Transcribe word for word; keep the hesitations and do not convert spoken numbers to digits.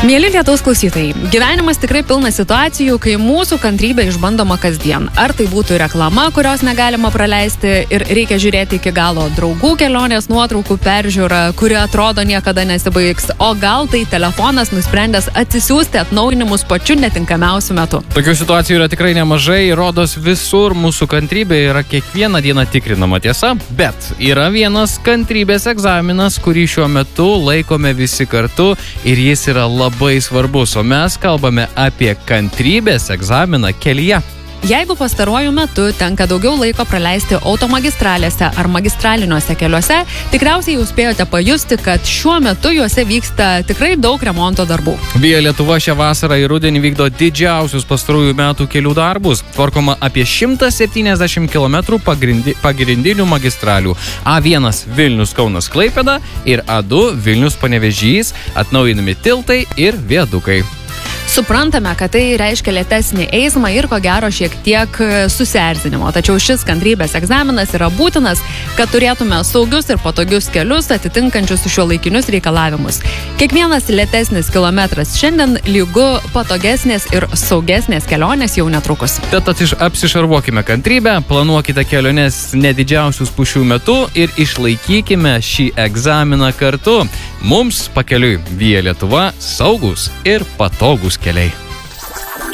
Mieli Lietuvos klausytojai, gyvenimas tikrai pilnas situacijų, kai mūsų kantrybė išbandoma kasdien. Ar tai būtų reklama, kurios negalima praleisti ir reikia žiūrėti iki galo, draugų kelionės nuotraukų peržiūra, kuri atrodo niekada nesibaigs, o gal tai telefonas nusprendęs atsisiųsti atnaujinimus pačiu netinkamiausiu metu. Tokių situacijų yra tikrai nemažai, rodos visur mūsų kantrybė yra kiekvieną dieną tikrinama, tiesa, bet yra vienas kantrybės egzaminas, kurį šiuo metu laikome visi kartu ir jis yra labai labai svarbus, o mes kalbame apie kantrybės egzaminą kelyje. Jeigu pastaruoju metu tenka daugiau laiko praleisti automagistralėse ar magistraliniuose keliuose, tikriausiai jau spėjote pajusti, kad šiuo metu juose vyksta tikrai daug remonto darbų. Via Lietuva šią vasarą ir rudenį vykdo didžiausius pastarųjų metų kelių darbus. Tvarkoma apie šimtą septyniasdešimt kilometrų pagrindi, pagrindinių magistralių. A vienas Vilnius Kaunas Klaipėda ir A du Vilnius Panevėžys, atnaujinami tiltai ir viadukai. Suprantame, kad tai reiškia lėtesnį eismą ir ko gero šiek tiek susierzinimo. Tačiau šis kantrybės egzaminas yra būtinas, kad turėtume saugius ir patogius kelius atitinkančius šiuolaikinius reikalavimus. Kiekvienas lėtesnis kilometras šiandien lygu patogesnės ir saugesnės kelionės jau netrukus. Tad apsišarvuokime kantrybę, planuokite keliones nedidžiausių spūsčių metu ir išlaikykime šį egzaminą kartu. Mums pakeliui Via Lietuva saugus ir patogus keliai.